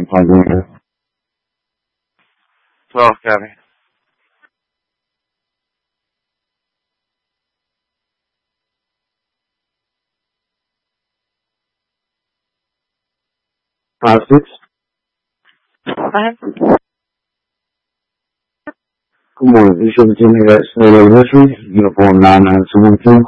5 12, copy. Five six. Good morning. This is 17 State History, Uniform 99212.